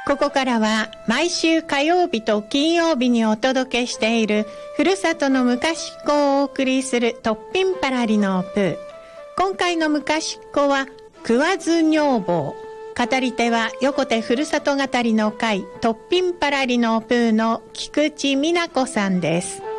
ここからは毎週火曜日と金曜日にお届けしているふるさとの昔っ子をお送りするトッピンパラリのプー。今回の昔っ子は食わず女房。語り手は横手ふるさと語りの会トッピンパラリのプーの菊池美奈子さんです。